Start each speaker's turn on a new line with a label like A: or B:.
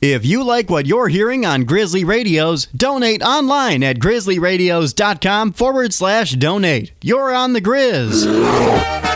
A: If you like what you're hearing on Grizzly Radios, donate online at grizzlyradios.com/donate. You're on the Grizz.